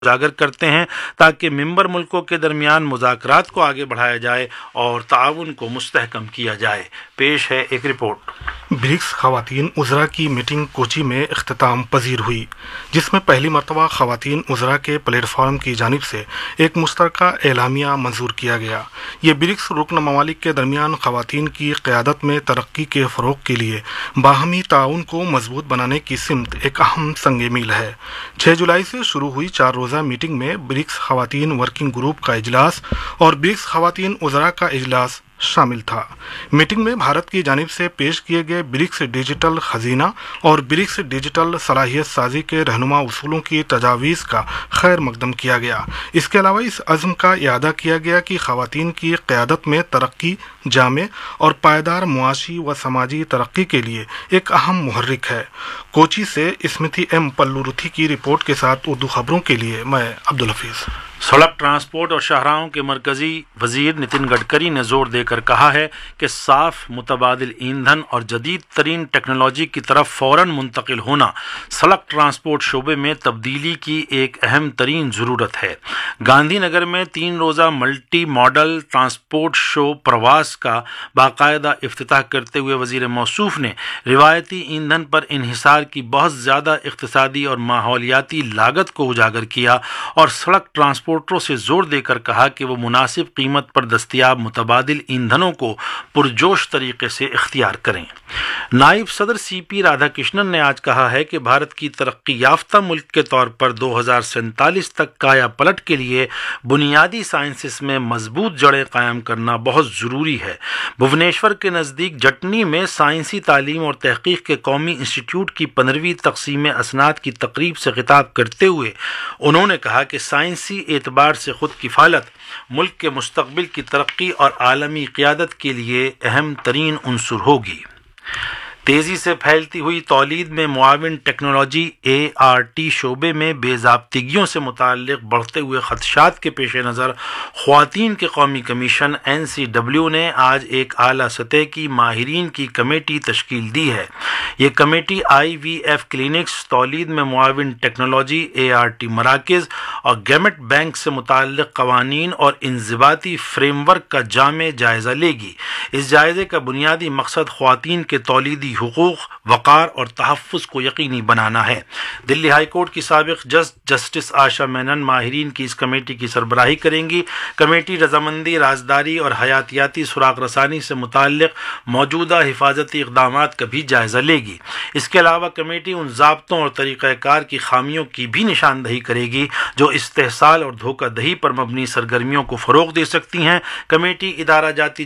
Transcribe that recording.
اجاگر کرتے ہیں تاکہ ممبر ملکوں کے درمیان مذاکرات کو آگے بڑھایا جائے اور تعاون کو مستحکم کیا جائے۔ پیش ہے ایک رپورٹ۔ برکس خواتین وزراء کی میٹنگ کوچی میں اختتام پذیر ہوئی، جس میں پہلی مرتبہ خواتین وزراء کے پلیٹ فارم کی جانب سے ایک مشترکہ اعلامیہ منظور کیا گیا۔ یہ برکس رکن ممالک کے درمیان خواتین کی قیادت میں ترقی کے فروغ کے لیے باہمی تعاون کو مضبوط بنانے کی سمت ایک اہم سنگ میل ہے۔ 6 جولائی سے شروع ہوئی 4 روزہ میٹنگ میں برکس خواتین ورکنگ گروپ کا اجلاس اور برکس خواتین وزراء کا اجلاس شامل تھا۔ میٹنگ میں بھارت کی جانب سے پیش کیے گئے برکس ڈیجیٹل خزینہ اور برکس ڈیجیٹل صلاحیت سازی کے رہنما اصولوں کی تجاویز کا خیر مقدم کیا گیا۔ اس کے علاوہ اس عزم کا اعادہ کیا گیا کہ خواتین کی قیادت میں ترقی جامع اور پائیدار معاشی و سماجی ترقی کے لیے ایک اہم محرک ہے۔ کوچی سے اسمتھی ایم پلورتھی کی رپورٹ کے ساتھ اردو خبروں کے لیے میں عبدالحفیظ۔ سڑک ٹرانسپورٹ اور شاہراہوں کے مرکزی وزیر نتن گڈکری نے زور دے کر کہا ہے کہ صاف متبادل ایندھن اور جدید ترین ٹیکنالوجی کی طرف فوراً منتقل ہونا سڑک ٹرانسپورٹ شعبے میں تبدیلی کی ایک اہم ترین ضرورت ہے۔ گاندھی نگر میں 3 روزہ ملٹی ماڈل ٹرانسپورٹ شو پرواس کا باقاعدہ افتتاح کرتے ہوئے وزیر موصوف نے روایتی ایندھن پر انحصار کی بہت زیادہ اقتصادی اور ماحولیاتی لاگت کو اجاگر کیا اور سڑک ٹرانسپورٹروں سے زور دے کر کہا کہ وہ مناسب قیمت پر دستیاب متبادل ایندھنوں کو پرجوش طریقے سے اختیار کریں۔ نائب صدر سی پی رادھا کرشنن نے آج کہا ہے کہ بھارت کی ترقی یافتہ ملک کے طور پر 2047 تک کایا پلٹ کے لیے بنیادی سائنسز میں مضبوط جڑیں قائم کرنا بہت ضروری ہے۔ بھونیشور کے نزدیک جٹنی میں سائنسی تعلیم اور تحقیق کے قومی انسٹی ٹیوٹ کی 15ویں تقسیم اسناد کی تقریب سے خطاب کرتے ہوئے انہوں نے کہا کہ سائنسی اعتبار سے خود کفالت ملک کے مستقبل کی ترقی اور عالمی قیادت کے لیے اہم ترین عنصر ہوگی۔ تیزی سے پھیلتی ہوئی تولید میں معاون ٹیکنالوجی ART شعبے میں بے ضابطگیوں سے متعلق بڑھتے ہوئے خدشات کے پیش نظر خواتین کے قومی کمیشن NCW نے آج ایک اعلیٰ سطح کی ماہرین کی کمیٹی تشکیل دی ہے۔ یہ کمیٹی IVF کلینکس، تولید میں معاون ٹیکنالوجی ART مراکز اور گیمٹ بینک سے متعلق قوانین اور انضباطی فریم ورک کا جامع جائزہ لے گی۔ اس جائزے کا بنیادی مقصد خواتین کے تولیدی حقوق، وقار اور تحفظ کو یقینی بنانا ہے۔ دلی ہائی کورٹ کی سابق جج جسٹس آشا مینن ماہرین کی اس کمیٹی کی سربراہی کریں گی۔ کمیٹی رضامندی، رازداری اور حیاتیاتی سراغ رسانی سے متعلق موجودہ حفاظتی اقدامات کا بھی جائزہ لے گی۔ اس کے علاوہ کمیٹی ان ضابطوں اور طریقہ کار کی خامیوں کی بھی نشاندہی کرے گی جو استحصال اور دھوکہ دہی پر مبنی سرگرمیوں کو فروغ دے سکتی ہیں۔ کمیٹی ادارہ جاتی